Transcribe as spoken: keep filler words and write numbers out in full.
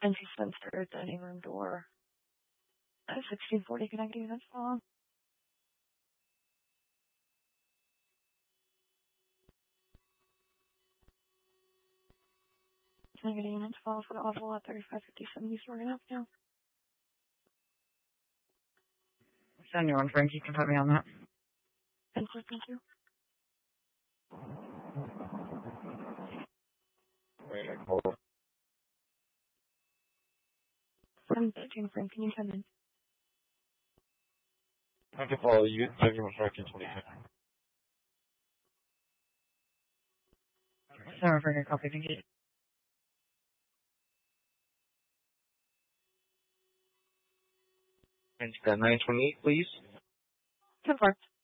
Fancy Spencer, dining room door. sixteen forty connecting, that's all. Negative units follow for the awful at thirty-five fifty-seven East Oregon Avenue. Send you one, Frank. You can put me on that. Thank you, thank you. Wait, I called. I'm thirteen, Frank. Can you come in? I can follow you. seventy-one Franklin twenty-two. Sorry for your copy. Thank you. And you got nine twenty-eight, please. Confirmed.